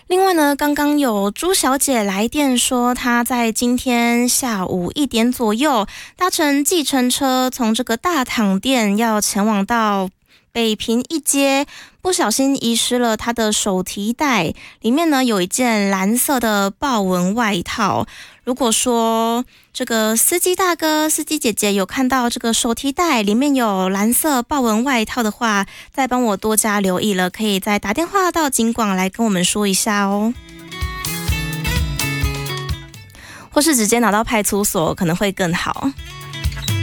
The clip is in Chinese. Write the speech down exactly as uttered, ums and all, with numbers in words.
另外呢，刚刚有朱小姐来电说，她在今天下午一点左右搭乘计程车，从这个大躺店要前往到北平一街，不小心遗失了她的手提袋，里面呢有一件蓝色的豹纹外套。如果说这个司机大哥、司机姐姐有看到这个手提袋里面有蓝色豹纹外套的话，再帮我多加留意了，可以再打电话到警广来跟我们说一下哦，或是直接拿到派出所可能会更好。